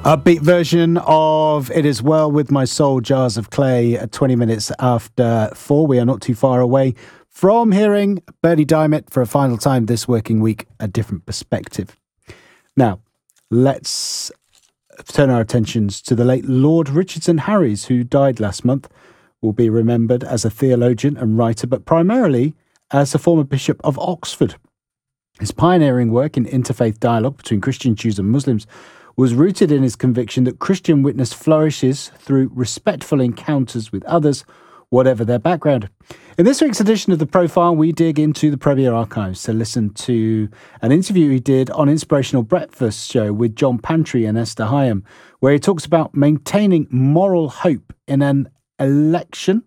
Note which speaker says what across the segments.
Speaker 1: Upbeat version of It Is Well With My Soul, Jars of Clay, at 20 minutes after 4. We are not too far away from hearing Bernie Diamond for a final time this working week, A Different Perspective. Now, let's turn our attentions to the late Lord Richardson Harries, who died last month. Will be remembered as a theologian and writer, but primarily as a former Bishop of Oxford. His pioneering work in interfaith dialogue between Christian Jews and Muslims was rooted in his conviction that Christian witness flourishes through respectful encounters with others, whatever their background. In this week's edition of The Profile, we dig into the Premier Archives to listen to an interview he did on Inspirational Breakfast Show with John Pantry and Esther Hyam, where he talks about maintaining moral hope in an election,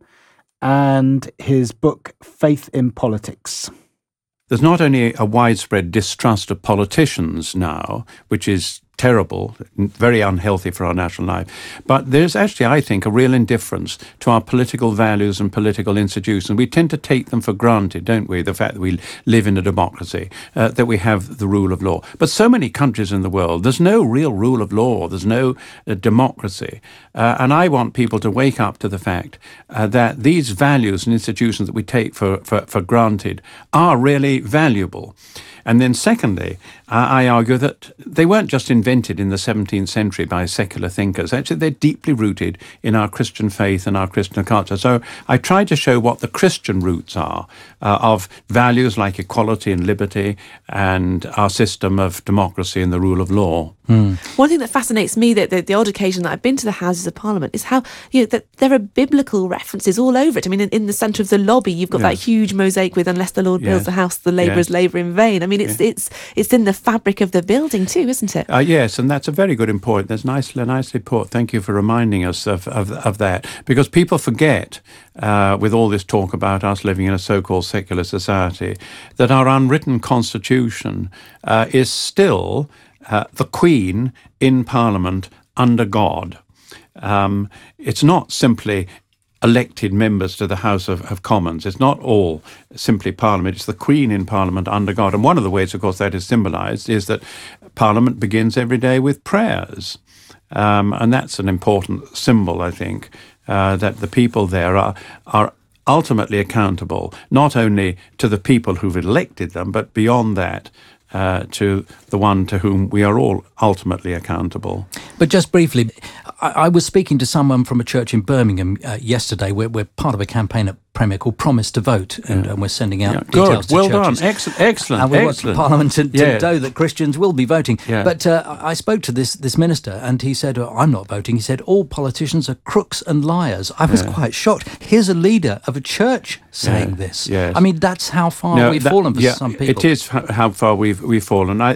Speaker 1: and his book, Faith in Politics.
Speaker 2: There's not only a widespread distrust of politicians now, which is terrible, very unhealthy for our national life, but there's actually, I think, a real indifference to our political values and political institutions. We tend to take them for granted, don't we? The fact that we live in a democracy, that we have the rule of law. But so many countries in the world, there's no real rule of law, there's no democracy. And I want people to wake up to the fact that these values and institutions that we take for granted are really valuable. And then secondly, I argue that they weren't just invented in the 17th century by secular thinkers. Actually, they're deeply rooted in our Christian faith and our Christian culture. So I try to show what the Christian roots are of values like equality and liberty and our system of democracy and the rule of law.
Speaker 3: One thing that fascinates me, that the odd occasion that I've been to the Houses of Parliament, is how that there are biblical references all over it. I mean, in the centre of the lobby, you've got that huge mosaic with "Unless the Lord builds the house, the labourers labour in vain." I mean, it's in the fabric of the building too, isn't it?
Speaker 2: Yes, and that's a very good point. That's nicely put. Thank you for reminding us of that, because people forget, with all this talk about us living in a so-called secular society, that our unwritten constitution is still the Queen in Parliament under God. It's not simply elected members to the House of Commons. It's not all simply Parliament. It's the Queen in Parliament under God. And one of the ways, of course, that is symbolised is that Parliament begins every day with prayers. And that's an important symbol, I think, that the people there are ultimately accountable, not only to the people who've elected them, but beyond that, to the one to whom we are all ultimately accountable.
Speaker 4: But just briefly, I was speaking to someone from a church in Birmingham yesterday. We're part of a campaign at Premier called Promise to Vote, and we're sending out details to
Speaker 2: churches. Well done, excellent.
Speaker 4: And we want Parliament to know that Christians will be voting.
Speaker 2: Yeah.
Speaker 4: But I spoke to this minister, and he said, I'm not voting. He said, all politicians are crooks and liars. I was quite shocked. Here's a leader of a church saying this.
Speaker 2: Yes.
Speaker 4: I mean, that's how far we've fallen for some people.
Speaker 2: It is how far we've fallen.